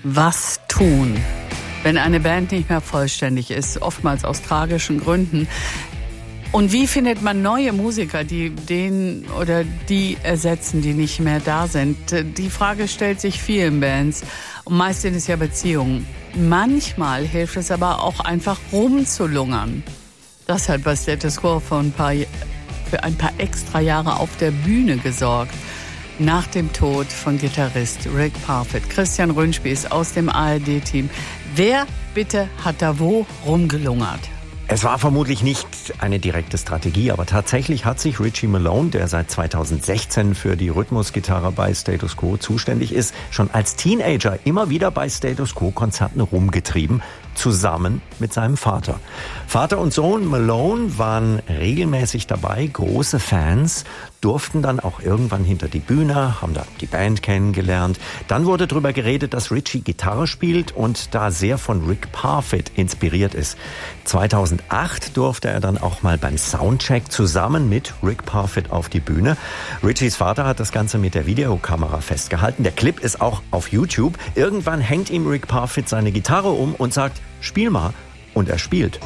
Was tun, wenn eine Band nicht mehr vollständig ist, oftmals aus tragischen Gründen? Und wie findet man neue Musiker, die den oder die ersetzen, die nicht mehr da sind? Die Frage stellt sich vielen Bands. Und meist sind es ja Beziehungen. Manchmal hilft es aber auch einfach rumzulungern. Das hat bei Status Quo für ein paar extra Jahre auf der Bühne gesorgt. Nach dem Tod von Gitarrist Rick Parfitt. Christian Röhnspieß aus dem ARD-Team. Wer bitte hat da wo rumgelungert? Es war vermutlich nicht eine direkte Strategie, aber tatsächlich hat sich Richie Malone, der seit 2016 für die Rhythmusgitarre bei Status Quo zuständig ist, schon als Teenager immer wieder bei Status Quo-Konzerten rumgetrieben, zusammen mit seinem Vater. Vater und Sohn Malone waren regelmäßig dabei, große Fans, durften dann auch irgendwann hinter die Bühne, haben da die Band kennengelernt. Dann wurde darüber geredet, dass Richie Gitarre spielt und da sehr von Rick Parfitt inspiriert ist. 2008 durfte er dann auch mal beim Soundcheck zusammen mit Rick Parfitt auf die Bühne. Richies Vater hat das Ganze mit der Videokamera festgehalten. Der Clip ist auch auf YouTube. Irgendwann hängt ihm Rick Parfitt seine Gitarre um und sagt, spiel mal. Und er spielt.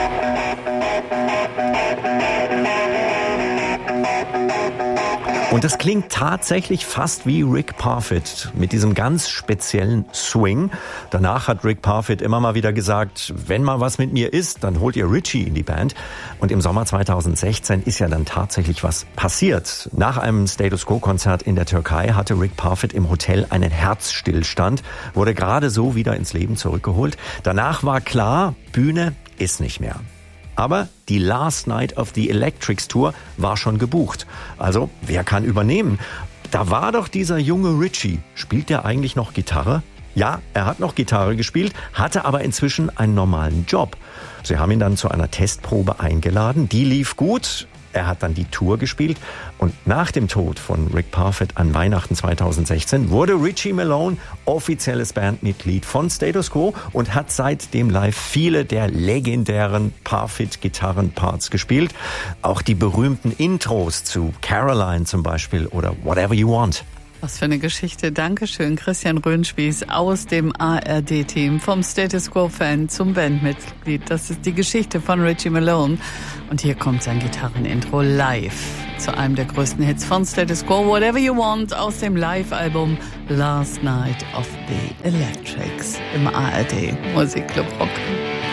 Und das klingt tatsächlich fast wie Rick Parfitt mit diesem ganz speziellen Swing. Danach hat Rick Parfitt immer mal wieder gesagt, wenn mal was mit mir ist, dann holt ihr Richie in die Band. Und im Sommer 2016 ist ja dann tatsächlich was passiert. Nach einem Status Quo-Konzert in der Türkei hatte Rick Parfitt im Hotel einen Herzstillstand, wurde gerade so wieder ins Leben zurückgeholt. Danach war klar, Bühne ist nicht mehr. Aber die Last Night of the Electrics Tour war schon gebucht. Also, wer kann übernehmen? Da war doch dieser junge Richie. Spielt der eigentlich noch Gitarre? Ja, er hat noch Gitarre gespielt, hatte aber inzwischen einen normalen Job. Sie haben ihn dann zu einer Testprobe eingeladen. Die lief gut. Er hat dann die Tour gespielt. Und nach dem Tod von Rick Parfitt an Weihnachten 2016 wurde Richie Malone offizielles Bandmitglied von Status Quo und hat seitdem live viele der legendären Parfitt-Gitarrenparts gespielt. Auch die berühmten Intros zu Caroline zum Beispiel oder Whatever You Want. Was für eine Geschichte. Dankeschön, Christian Röhnspieß aus dem ARD-Team. Vom Status Quo-Fan zum Bandmitglied. Das ist die Geschichte von Richie Malone. Und hier kommt sein Gitarrenintro live zu einem der größten Hits von Status Quo, Whatever You Want, aus dem Live-Album Last Night of the Electrics im ARD Musikclub Rock.